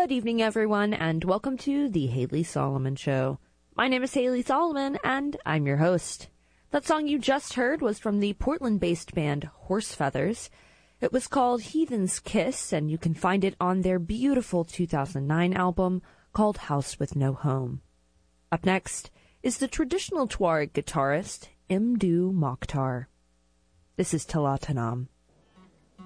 Good evening, everyone, and welcome to the Haley Solomon Show. My name is Haley Solomon, and I'm your host. That song you just heard was from the Portland-based band Horse Feathers. It was called Heathen's Kiss, and you can find it on their beautiful 2009 album called House with No Home. Up next is the traditional Tuareg guitarist Mdou Moctar. This is Tila Tanam.